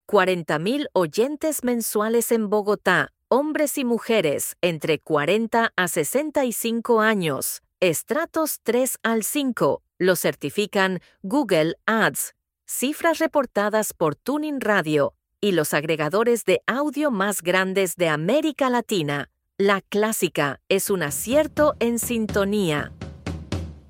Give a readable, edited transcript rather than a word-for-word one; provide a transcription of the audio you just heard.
40,000 oyentes mensuales en Bogotá, hombres y mujeres entre 40 a 65 años, estratos 3 al 5, lo certifican Google Ads, cifras reportadas por Tuning Radio y los agregadores de audio más grandes de América Latina. La Clásica es un acierto en sintonía.